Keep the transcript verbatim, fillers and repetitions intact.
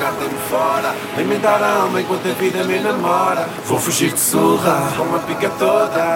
tem-me fora. Alimentar a alma enquanto a vida me namora. Vou fugir de surra, com uma pica toda.